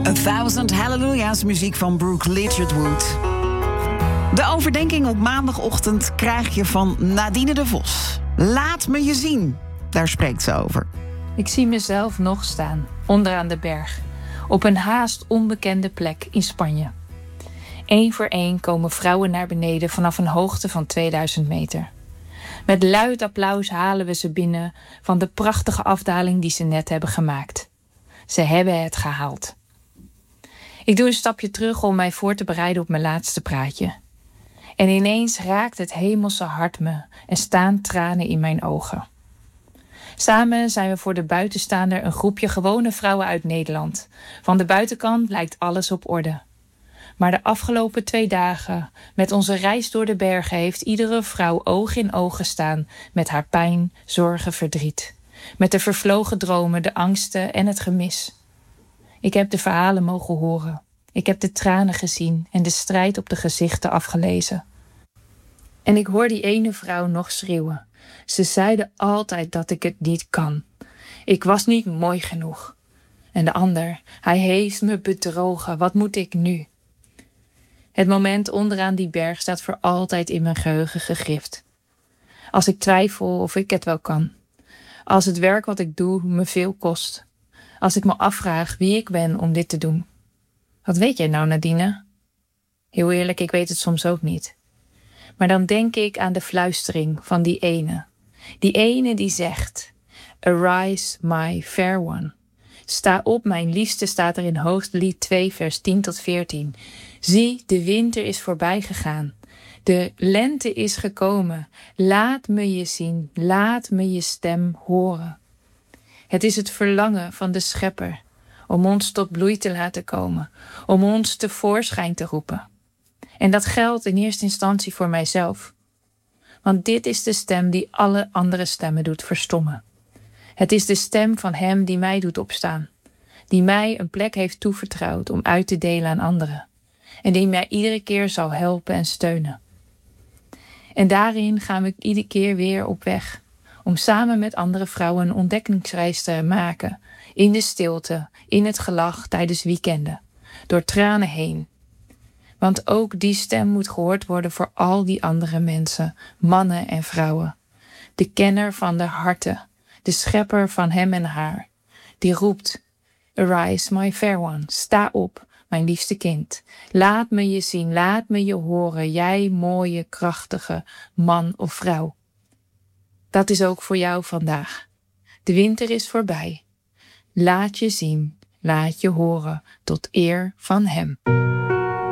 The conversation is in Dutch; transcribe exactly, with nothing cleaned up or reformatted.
A Thousand Hallelujahs, muziek van Brooke Ligertwood. De overdenking op maandagochtend krijg je van Nadine de Vos. Laat me je zien, daar spreekt ze over. Ik zie mezelf nog staan, onderaan de berg, op een haast onbekende plek in Spanje. Eén voor één komen vrouwen naar beneden vanaf een hoogte van tweeduizend meter. Met luid applaus halen we ze binnen van de prachtige afdaling die ze net hebben gemaakt. Ze hebben het gehaald. Ik doe een stapje terug om mij voor te bereiden op mijn laatste praatje. En ineens raakt het hemelse hart me en staan tranen in mijn ogen. Samen zijn we voor de buitenstaander een groepje gewone vrouwen uit Nederland. Van de buitenkant lijkt alles op orde. Maar de afgelopen twee dagen met onze reis door de bergen heeft iedere vrouw oog in oog gestaan met haar pijn, zorgen, verdriet. Met de vervlogen dromen, de angsten en het gemis. Ik heb de verhalen mogen horen. Ik heb de tranen gezien en de strijd op de gezichten afgelezen. En ik hoor die ene vrouw nog schreeuwen. Ze zeiden altijd dat ik het niet kan. Ik was niet mooi genoeg. En de ander, hij heeft me bedrogen. Wat moet ik nu? Het moment onderaan die berg staat voor altijd in mijn geheugen gegrift. Als ik twijfel of ik het wel kan. Als het werk wat ik doe me veel kost. Als ik me afvraag wie ik ben om dit te doen. Wat weet jij nou, Nadine? Heel eerlijk, ik weet het soms ook niet. Maar dan denk ik aan de fluistering van die ene. Die ene die zegt: Arise, my fair one. Sta op, mijn liefste, staat er in Hooglied twee, vers tien tot veertien. Zie, de winter is voorbij gegaan. De lente is gekomen. Laat me je zien, laat me je stem horen. Het is het verlangen van de Schepper om ons tot bloei te laten komen, om ons tevoorschijn te roepen. En dat geldt in eerste instantie voor mijzelf. Want dit is de stem die alle andere stemmen doet verstommen. Het is de stem van Hem die mij doet opstaan. Die mij een plek heeft toevertrouwd om uit te delen aan anderen. En die mij iedere keer zal helpen en steunen. En daarin gaan we iedere keer weer op weg. Om samen met andere vrouwen een ontdekkingsreis te maken. In de stilte, in het gelach tijdens weekenden. Door tranen heen. Want ook die stem moet gehoord worden voor al die andere mensen, mannen en vrouwen. De kenner van de harten, de schepper van hem en haar. Die roept: Arise, my fair one, sta op, mijn liefste kind. Laat me je zien, laat me je horen, jij mooie, krachtige man of vrouw. Dat is ook voor jou vandaag. De winter is voorbij. Laat je zien, laat je horen, tot eer van Hem.